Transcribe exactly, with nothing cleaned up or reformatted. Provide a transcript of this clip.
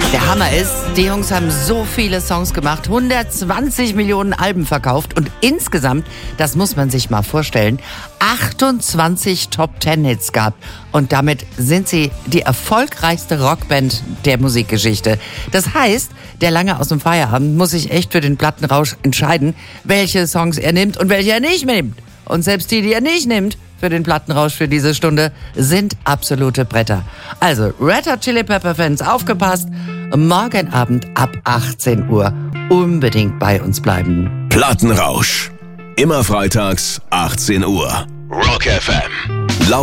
Der Hammer ist, die Jungs haben so viele Songs gemacht, hundertzwanzig Millionen Alben verkauft und insgesamt, das muss man sich mal vorstellen, achtundzwanzig Top-Ten-Hits gab. Und damit sind sie die erfolgreichste Rockband der Musikgeschichte. Das heißt, der Lange aus dem Feierabend muss sich echt für den Plattenrausch entscheiden, welche Songs er nimmt und welche er nicht nimmt. Und selbst die, die er nicht nimmt, für den Plattenrausch für diese Stunde, sind absolute Bretter. Also, Red Hot Chili Pepper Fans, aufgepasst, morgen Abend ab achtzehn Uhr unbedingt bei uns bleiben. Plattenrausch. Immer freitags, achtzehn Uhr. Rock F M.